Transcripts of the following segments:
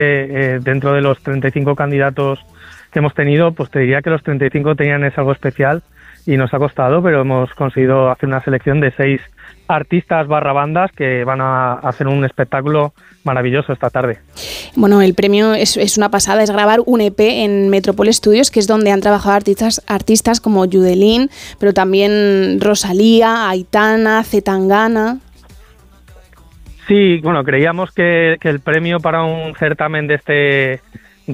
dentro de los 35 candidatos que hemos tenido, pues te diría que los 35 tenían algo especial y nos ha costado, pero hemos conseguido hacer una selección de 6 artistas barra bandas que van a hacer un espectáculo maravilloso esta tarde. Bueno, el premio es una pasada, es grabar un EP en Metropol Studios, que es donde han trabajado artistas como Yudelin, pero también Rosalía, Aitana, Zetangana. Sí, bueno, creíamos que el premio para un certamen de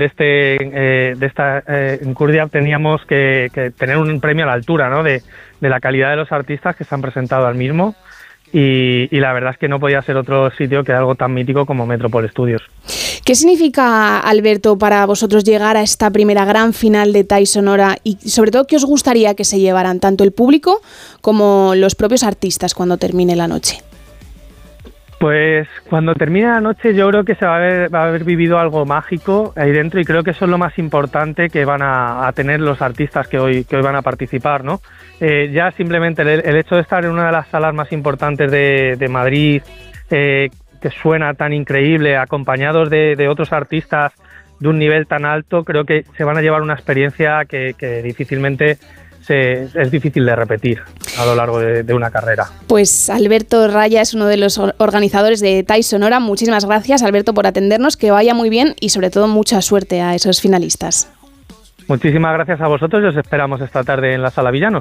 esta Encurdia teníamos que tener un premio a la altura, ¿no? de la calidad de los artistas que se han presentado al mismo. Y la verdad es que no podía ser otro sitio que algo tan mítico como Metropol Studios. ¿Qué significa, Alberto, para vosotros llegar a esta primera gran final de TAI Sonora y sobre todo qué os gustaría que se llevaran tanto el público como los propios artistas cuando termine la noche? Pues cuando termine la noche yo creo que se va a haber vivido algo mágico ahí dentro y creo que eso es lo más importante que van a tener los artistas que hoy van a participar, ¿no? Ya simplemente el hecho de estar en una de las salas más importantes de Madrid, que suena tan increíble, acompañados de otros artistas de un nivel tan alto, creo que se van a llevar una experiencia que difícilmente es difícil de repetir a lo largo de una carrera. Pues Alberto Raya es uno de los organizadores de TAI Sonora. Muchísimas gracias, Alberto, por atendernos, que vaya muy bien y sobre todo mucha suerte a esos finalistas. Muchísimas gracias a vosotros y os esperamos esta tarde en la Sala Villanos.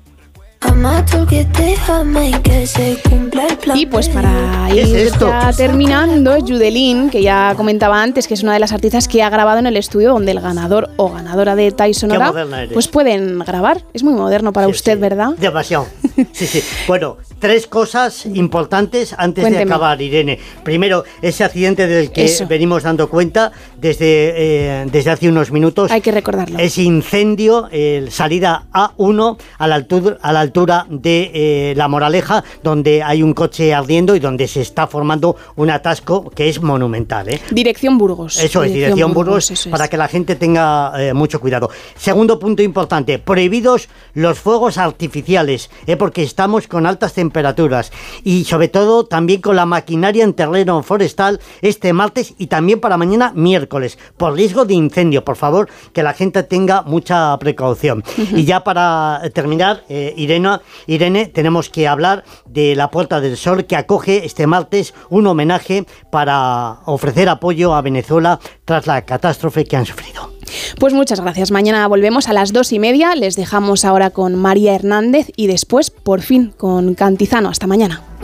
Y pues para ir ya terminando, Yudelin, que ya comentaba antes que es una de las artistas que ha grabado en el estudio donde el ganador o ganadora de TAI Sonora pues pueden grabar. Es muy moderno para usted, ¿verdad? Demasiado. Sí. Bueno, 3 cosas importantes antes Cuénteme. de acabar, Irene. Primero, ese accidente del que venimos dando cuenta desde hace unos minutos. Hay que recordarlo. Ese incendio, salida A1 a la altura de La Moraleja, donde hay un coche ardiendo y donde se está formando un atasco que es monumental, ¿eh? Dirección Burgos. Eso es, dirección Burgos, para que la gente tenga mucho cuidado. Segundo punto importante, prohibidos los fuegos artificiales, porque estamos con altas temperaturas y sobre todo también con la maquinaria en terreno forestal este martes y también para mañana miércoles, por riesgo de incendio. Por favor, que la gente tenga mucha precaución. Y ya para terminar, Irene, tenemos que hablar de la Puerta del Sol, que acoge este martes un homenaje para ofrecer apoyo a Venezuela tras la catástrofe que han sufrido. Pues muchas gracias. Mañana volvemos a las 2:30. Les dejamos ahora con María Hernández y después, por fin, con Cantizano. Hasta mañana.